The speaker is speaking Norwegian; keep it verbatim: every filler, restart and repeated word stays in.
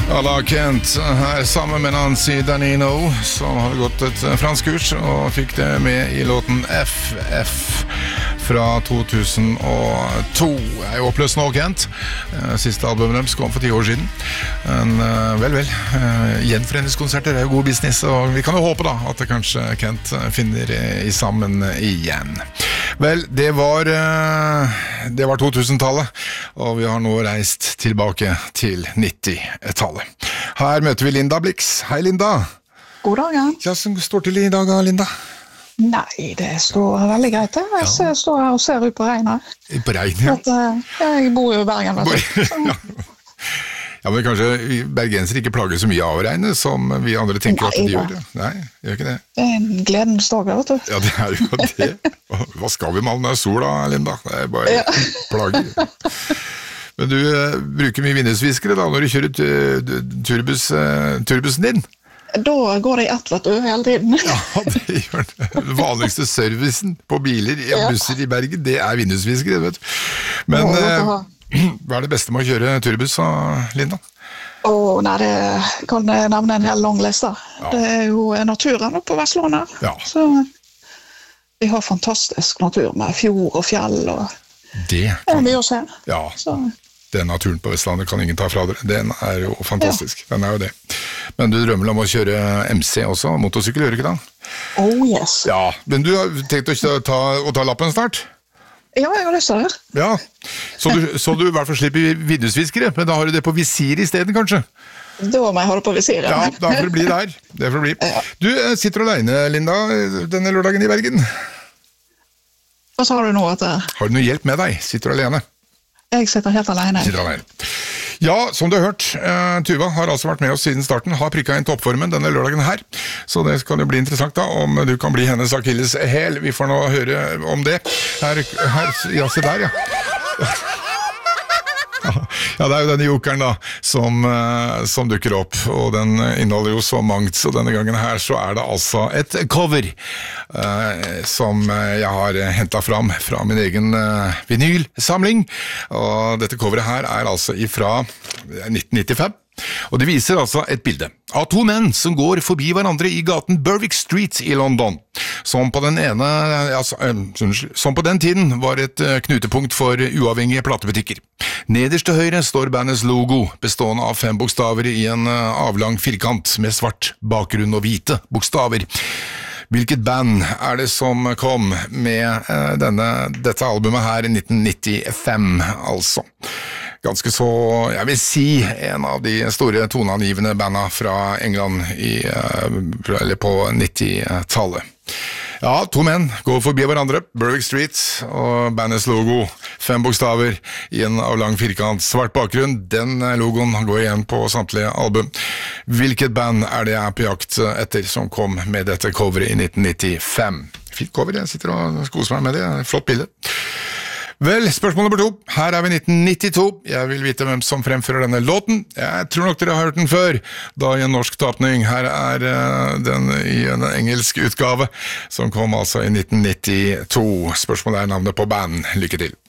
Alla Kent her sammen med Nancy Danino, som hadde gått et fransk kurs og fikk det med i låten F F fra to tusen og to. Jeg er jo oppløst nå, Kent. Siste albumet deres kom for ti år siden. Men vel, vel, gjenforeningskonserter er jo god business, og vi kan jo håpe da at det kanskje Kent finner i sammen igjen. Vel, det var, det var to tusen-tallet, og vi har nå reist tilbake til nitti-tallet. Her møter vi Linda Blix. Hei, Linda. God dag, ja. Hva som står til i dag, Linda? Nei, det står veldig greit. Jeg ja. står her og ser ut på regnet. På regnet, ja. At, jeg bor jo i Bergen, vet du. ja. ja, men kanskje bergenser ikke plager så mye av regnet som vi andre tenker Nei, at de gjør. Nei, gjør ikke det. Det er en gledens dag, vet du. Ja, det er jo det. Hva skal vi med all den sola, Linda? Det er bare ja. plager. Men du uh, bruker mye vindusviskere da, når du kjører turbus, uh, turbusen din? Da går det i ett, vet du, hele tiden. Ja, det gjør det. Den vanligste servicen på biler og busser i Bergen, det er vindusviskere, vet du. Men uh, hva er det beste med å kjøre turbus, Linda? Åh, nei, det kan jeg nevne en hel lang liste. Ja. Det er jo naturen oppe på Vestlandet. Ja. Så vi har fantastisk natur med fjord og fjell og det kan vi også se. Ja, så. Den naturen på Vestlandet kan ingen ta fra dere. Den er jo fantastisk, ja. Den er jo det. Men du drømmer om å kjøre M C også, motorsykkel, gjør du ikke da? Oh yes. Ja, men du har tenkt å ta, å ta lappen snart? Ja, jeg har lyst til det. Ja, så du, så du i hvert fall slipper vindusviskere, men da har du det på visir i stedet, kanskje? Da må jeg ha det på visir. Ja, da får det bli der. Det får det bli. Ja. Du sitter alene, Linda, denne lørdagen i Bergen. Hva sa du nå? At har du noe hjelp med deg? Sitter du alene? Jeg sitter helt alene. Sitter alene. Ja, som du har hørt, uh, Tuva har altså vært med oss siden starten, har prikket inn toppformen denne lørdagen her, så det skal jo bli interessant da, om du kan bli hennes Achilles hæl. Vi får nå høre om det. Her, her ja, se der, ja. Ja, det er jo denne jokeren da, som, uh, som dukker opp, og den inneholder jo så mangt, så denne gangen her så er det altså et cover uh, som jeg har hentet fram fra min egen uh, vinylsamling, og dette coveret her er altså ifra nitten nittifem. Og det viser altså et bilde av to menn som går forbi hverandre i gaten Berwick Street i London, som på den ene, altså, som på den tiden var et knutepunkt for uavhengige platebutikker. Nederst til høyre står bandets logo, bestående av fem bokstaver i en avlang firkant med svart bakgrunn og hvite bokstaver. Hvilket band er det som kom med denne, dette albumet her i nitten nittifem, altså? Ganske så, jeg vil si, en av de store toneangivende bandene fra England i, eller på nitti-tallet. Ja, to menn går forbi hverandre, Berwick Street og bandets logo, fem bokstaver i en avlang firkant, svart bakgrunn, den logoen går igjen på samtlige album. Hvilket band er det jeg er på jakt etter som kom med dette coveret i nitten nittifem? Fint cover, jeg sitter og koser meg med det, flott bilde. Vel, spørsmål nummer to. Her er vi nitten nittito. Jeg vil vite hvem som fremfører denne låten. Jeg tror nok dere har hørt den før, da i en norsk tapning. Her er uh, den i en engelsk utgave, som kom altså i nitten nittito. Spørsmålet er navnet på band. Lykke til.